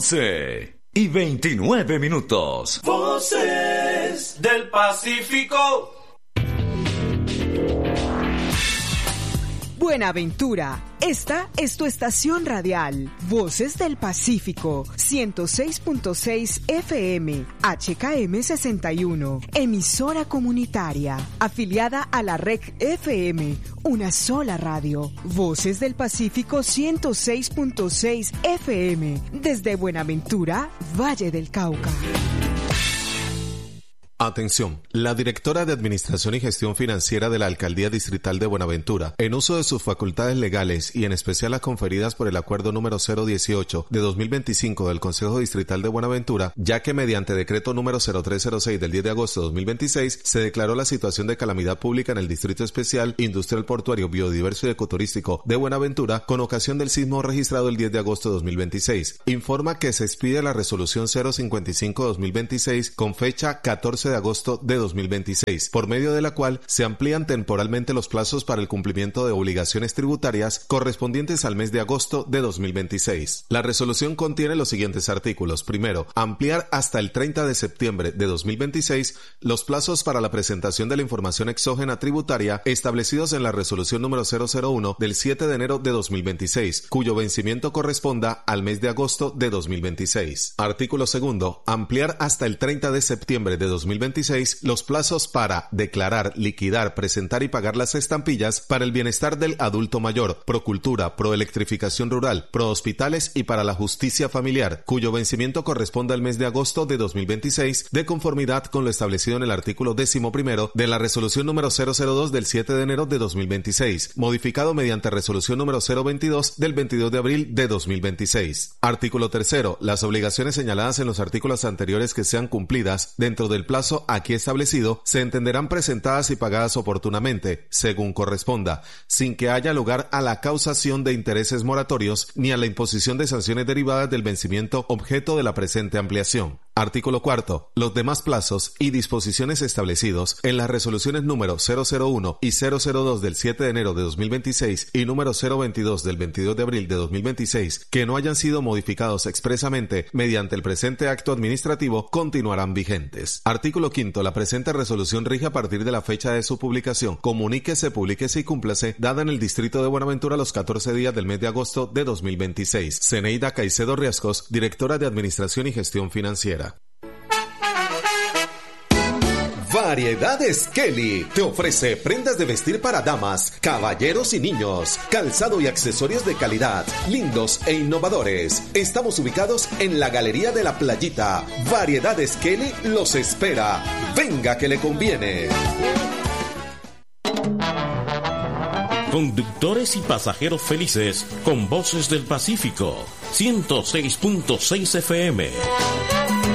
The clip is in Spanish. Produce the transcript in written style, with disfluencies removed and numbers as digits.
11:29. Voces del Pacífico. Buenaventura, esta es tu estación radial, Voces del Pacífico, 106.6 FM, HKM 61, emisora comunitaria, afiliada a la REC FM, una sola radio, Voces del Pacífico 106.6 FM, desde Buenaventura, Valle del Cauca. Atención, la directora de Administración y Gestión Financiera de la Alcaldía Distrital de Buenaventura, en uso de sus facultades legales y en especial las conferidas por el Acuerdo número 018 de 2025 del Consejo Distrital de Buenaventura, ya que mediante decreto número 0306 del 10 de agosto de 2026 se declaró la situación de calamidad pública en el Distrito Especial Industrial Portuario Biodiverso y Ecoturístico de Buenaventura con ocasión del sismo registrado el 10 de agosto de 2026. Informa que se expide la resolución 055-2026 con fecha 14 de agosto de 2026, por medio de la cual se amplían temporalmente los plazos para el cumplimiento de obligaciones tributarias correspondientes al mes de agosto de 2026. La resolución contiene los siguientes artículos. Primero, ampliar hasta el 30 de septiembre de 2026 los plazos para la presentación de la información exógena tributaria establecidos en la resolución número 001 del 7 de enero de 2026, cuyo vencimiento corresponda al mes de agosto de 2026. Artículo segundo, ampliar hasta el 30 de septiembre de 2026 los plazos para declarar, liquidar, presentar y pagar las estampillas para el bienestar del adulto mayor, Procultura, Proelectrificación Rural, Prohospitales y para la Justicia Familiar, cuyo vencimiento corresponde al mes de agosto de 2026, de conformidad con lo establecido en el artículo 11º de la resolución número 002 del 7 de enero de 2026, modificado mediante resolución número 022 del 22 de abril de 2026. Artículo tercero. Las obligaciones señaladas en los artículos anteriores que sean cumplidas dentro del plazo aquí establecido se entenderán presentadas y pagadas oportunamente, según corresponda, sin que haya lugar a la causación de intereses moratorios ni a la imposición de sanciones derivadas del vencimiento objeto de la presente ampliación. Artículo cuarto. Los demás plazos y disposiciones establecidos en las resoluciones número 001 y 002 del 7 de enero de 2026 y número 022 del 22 de abril de 2026 que no hayan sido modificados expresamente mediante el presente acto administrativo continuarán vigentes. Artículo quinto. La presente resolución rige a partir de la fecha de su publicación. Comuníquese, publíquese y cúmplase, dada en el Distrito de Buenaventura los 14 días del mes de agosto de 2026. Zeneida Caicedo Riascos, directora de Administración y Gestión Financiera. Variedades Kelly te ofrece prendas de vestir para damas, caballeros y niños, calzado y accesorios de calidad, lindos e innovadores. Estamos ubicados en la Galería de la Playita. Variedades Kelly los espera. Venga que le conviene. Conductores y pasajeros felices con Voces del Pacífico, 106.6 FM.